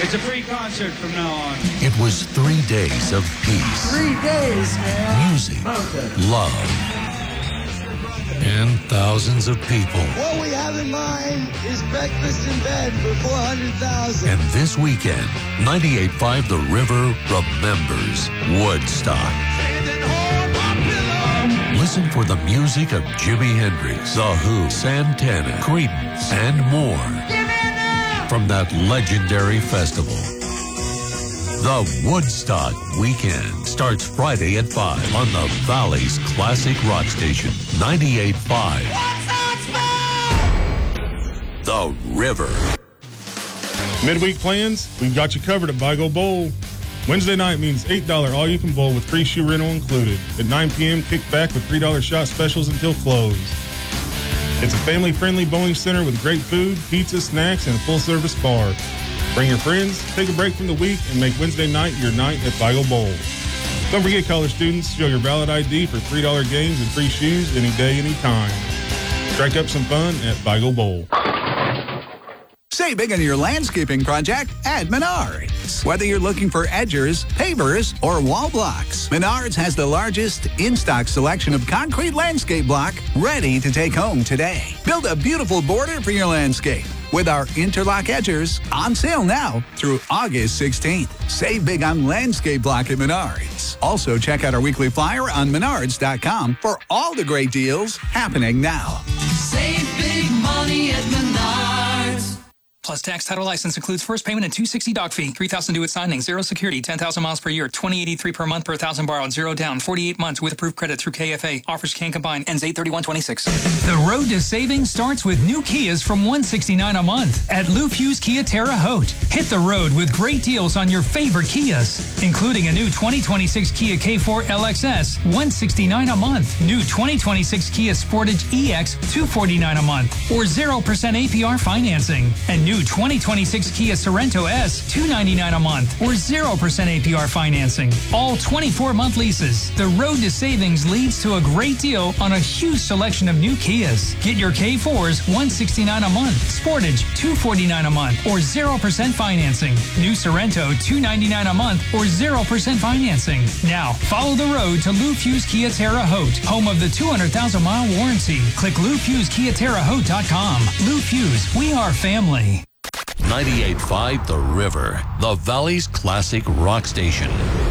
It's a free concert from now on. It was 3 days of peace. 3 days, man. Music, love, and thousands of people. What we have in mind is breakfast in bed for 400,000. And this weekend, 98.5 The River remembers Woodstock. Listen for the music of Jimi Hendrix, The Who, Santana, Creedence, and more from that legendary festival. The Woodstock Weekend starts Friday at 5 on the Valley's Classic Rock Station, 98.5 The River. Midweek plans? We've got you covered at Vigo Bowl. Wednesday night means $8 all-you-can bowl with free shoe rental included. At 9 p.m., kick back with $3 shot specials until close. It's a family-friendly bowling center with great food, pizza, snacks, and a full-service bar. Bring your friends, take a break from the week, and make Wednesday night your night at Vigo Bowl. Don't forget, college students, show your valid ID for $3 games and free shoes any day, any time. Strike up some fun at Vigo Bowl. Save big on your landscaping project at Menards. Whether you're looking for edgers, pavers, or wall blocks, Menards has the largest in-stock selection of concrete landscape block ready to take home today. Build a beautiful border for your landscape with our interlock edgers on sale now through August 16th. Save big on landscape block at Menards. Also, check out our weekly flyer on menards.com for all the great deals happening now. Save big money at Menards. Plus tax, title, license includes first payment and $260 doc fee. $3,000 due at signing. 0 security. 10,000 miles per year. $20.83 per month per 1,000 borrowed. 0 down. 48 months with approved credit through KFA. Offers can combine. Ends 8/31/26. The road to savings starts with new Kias from $169 a month at Lou Pugh's Kia Terre Haute. Hit the road with great deals on your favorite Kias, including a new 2026 Kia K4 LXS, $169 a month. New 2026 Kia Sportage EX, $249 a month, or 0% APR financing. And new 2026 Kia Sorento S, $299 a month, or 0% APR financing. All 24-month leases. The road to savings leads to a great deal on a huge selection of new Kias. Get your K4s, $169 a month, Sportage, $249 a month, or 0% financing. New Sorento, $299 a month, or 0% financing. Now, follow the road to Lou Pugh's Kia Terre Haute, home of the 200,000-mile warranty. Click LouPughsKiaTerreHaute.com. Lou Pugh's, we are family. 98.5 The River, the Valley's Classic Rock Station.